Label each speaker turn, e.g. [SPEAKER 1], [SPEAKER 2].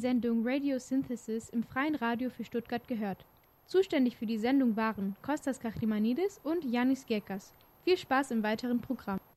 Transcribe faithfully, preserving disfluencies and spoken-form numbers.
[SPEAKER 1] Sendung Radio Synthesis im Freien Radio für Stuttgart gehört. Zuständig für die Sendung waren Kostas Kachimanidis und Yannis Gekas. Viel Spaß im weiteren Programm.